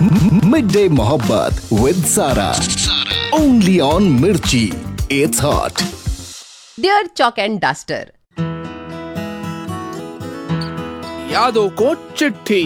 Mid day मोहब्बत with सारा, only on मिर्ची, it's hot. Dear chalk and duster, यादों को चिट्ठी।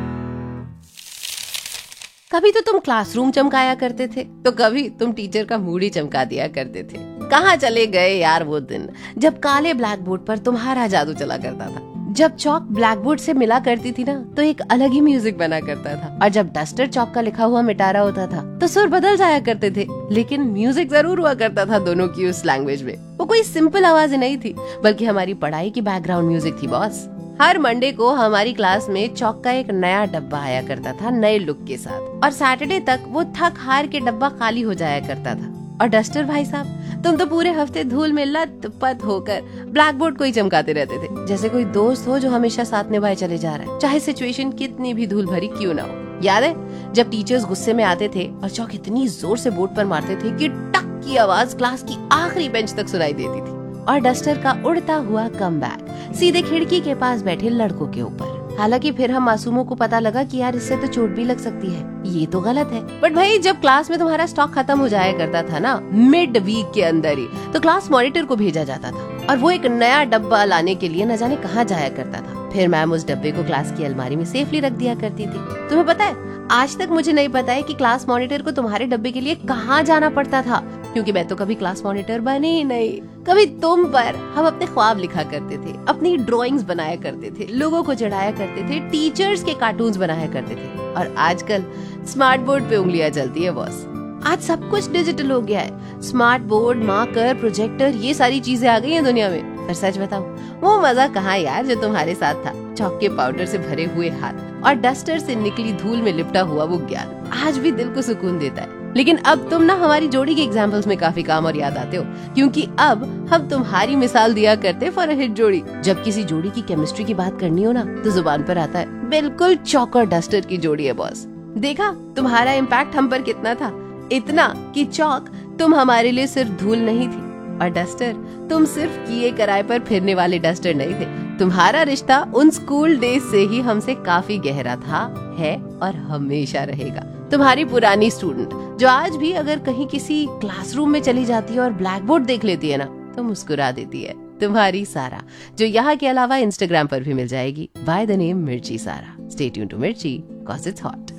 कभी तो तुम क्लासरूम चमकाया करते थे, तो कभी तुम टीचर का मूड ही चमका दिया करते थे। कहाँ चले गए यार वो दिन जब काले ब्लैक बोर्ड पर तुम्हारा जादू चला करता था। जब चॉक ब्लैक बोर्ड से मिला करती थी ना, तो एक अलग ही म्यूजिक बना करता था, और जब डस्टर चॉक का लिखा हुआ मिटा रहा होता था तो सुर बदल जाया करते थे, लेकिन म्यूजिक जरूर हुआ करता था दोनों की उस लैंग्वेज में। वो कोई सिंपल आवाज नहीं थी, बल्कि हमारी पढ़ाई की बैकग्राउंड म्यूजिक थी बॉस। हर मंडे को हमारी क्लास में चॉक का एक नया डब्बा आया करता था नए लुक के साथ, और सैटरडे तक वो थक हार के डब्बा खाली हो जाया करता था। और डस्टर भाई साहब, तुम तो पूरे हफ्ते धूल में लत-पत होकर ब्लैक बोर्ड को ही चमकाते रहते थे, जैसे कोई दोस्त हो जो हमेशा साथ निभाए चले जा रहा है, चाहे सिचुएशन कितनी भी धूल भरी क्यों ना हो। याद है जब टीचर्स गुस्से में आते थे और चॉक इतनी जोर से बोर्ड पर मारते थे कि टक की आवाज क्लास की आखिरी बेंच तक सुनाई देती थी, और डस्टर का उड़ता हुआ कमबैक सीधे खिड़की के पास बैठे लड़कों के ऊपर। हालांकि फिर हम मासूमों को पता लगा कि यार इससे तो चोट भी लग सकती है, ये तो गलत है। बट भाई जब क्लास में तुम्हारा स्टॉक खत्म हो जाया करता था ना मिड वीक के अंदर ही, तो क्लास मॉनिटर को भेजा जाता था, और वो एक नया डब्बा लाने के लिए न जाने कहाँ जाया करता था। फिर मैम उस डब्बे को क्लास की अलमारी में सेफली रख दिया करती थी। तुम्हें पता है, आज तक मुझे नहीं पता है कि क्लास मॉनिटर को तुम्हारे डब्बे के लिए कहाँ जाना पड़ता था, क्योंकि मैं तो कभी क्लास मॉनिटर बनी ही नहीं। कभी तुम पर हम अपने ख्वाब लिखा करते थे, अपनी ड्राइंग्स बनाया करते थे, लोगों को चढ़ाया करते थे, टीचर्स के कार्टून्स बनाया करते थे, और आजकल स्मार्ट बोर्ड पे उंगलियां चलती है बॉस। आज सब कुछ डिजिटल हो गया है। स्मार्ट बोर्ड, मार्कर, प्रोजेक्टर, ये सारी चीजें आ गई हैं दुनिया में। पर सच बताओ, वो मजा कहाँ यार जो तुम्हारे साथ था। चॉक के पाउडर से भरे हुए हाथ और डस्टर से निकली धूल में लिपटा हुआ वो ज्ञान आज भी दिल को सुकून देता है। लेकिन अब तुम ना हमारी जोड़ी के एग्जाम्पल्स में काफी काम और याद आते हो, क्योंकि अब हम तुम्हारी मिसाल दिया करते फॉर अ हिट जोड़ी। जब किसी जोड़ी की केमिस्ट्री की बात करनी हो ना, तो जुबान पर आता है बिल्कुल चॉक और डस्टर की जोड़ी है बॉस। देखा तुम्हारा इम्पैक्ट हम पर कितना था, इतना कि चॉक तुम हमारे लिए सिर्फ धूल नहीं थी, और डस्टर तुम सिर्फ किए कराए पर फिरने वाले डस्टर नहीं थे। तुम्हारा रिश्ता उन स्कूल डेज से ही हमसे काफी गहरा था, है और हमेशा रहेगा। तुम्हारी पुरानी स्टूडेंट जो आज भी अगर कहीं किसी क्लासरूम में चली जाती है और ब्लैक बोर्ड देख लेती है ना, तो मुस्कुरा देती है। तुम्हारी सारा, जो यहाँ के अलावा इंस्टाग्राम पर भी मिल जाएगी बाय द नेम मिर्ची सारा। स्टे ट्यून्ड टू मिर्ची, 'cause it's hot।